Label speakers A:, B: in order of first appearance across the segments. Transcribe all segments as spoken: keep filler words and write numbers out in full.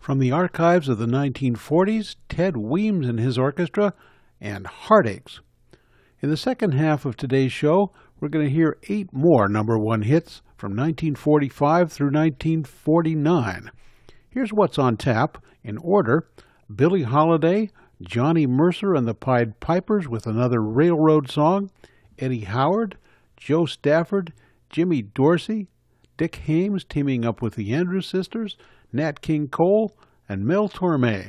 A: From the archives of the nineteen forties, Ted Weems and his orchestra, and Heartaches. In the second half of today's show, we're going to hear eight more number one hits from nineteen forty-five through nineteen forty-nine. Here's what's on tap, in order: Billie Holiday, Johnny Mercer and the Pied Pipers with another railroad song, Eddie Howard, Joe Stafford, Jimmy Dorsey, Dick Haymes teaming up with the Andrews Sisters, Nat King Cole, and Mel Torme.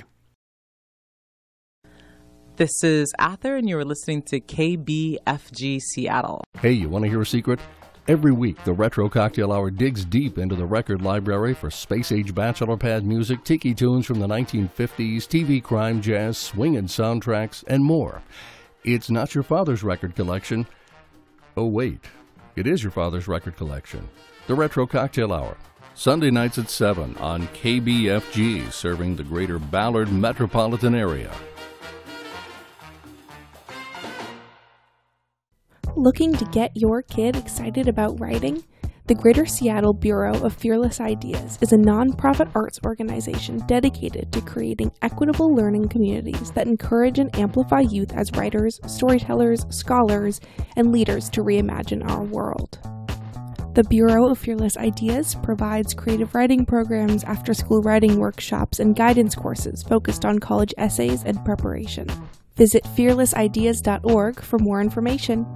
B: This is Ather, and you are listening to K B F G Seattle.
C: Hey, you want to hear a secret? Every week, the Retro Cocktail Hour digs deep into the record library for space-age bachelor pad music, tiki tunes from the nineteen fifties, T V crime, jazz, swing and soundtracks, and more. It's not your father's record collection. Oh, wait. It is your father's record collection. The Retro Cocktail Hour. Sunday nights at seven on K B F G, serving the greater Ballard metropolitan area.
D: Looking to get your kid excited about writing? The Greater Seattle Bureau of Fearless Ideas is a nonprofit arts organization dedicated to creating equitable learning communities that encourage and amplify youth as writers, storytellers, scholars, and leaders to reimagine our world. The Bureau of Fearless Ideas provides creative writing programs, after-school writing workshops, and guidance courses focused on college essays and preparation. Visit fearless ideas dot org for more information.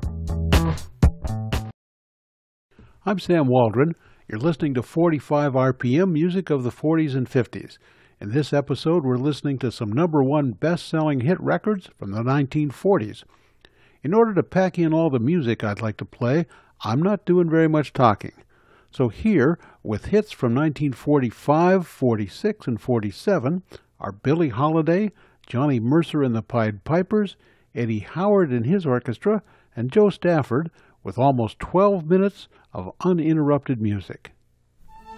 A: I'm Sam Waldron. You're listening to forty-five R P M, music of the forties and fifties. In this episode, we're listening to some number one best-selling hit records from the nineteen forties. In order to pack in all the music I'd like to play, I'm not doing very much talking. So here, with hits from nineteen forty-five, forty-six, and forty-seven, are Billie Holiday, Johnny Mercer and the Pied Pipers, Eddie Howard and his orchestra, and Joe Stafford, with almost twelve minutes of uninterrupted music.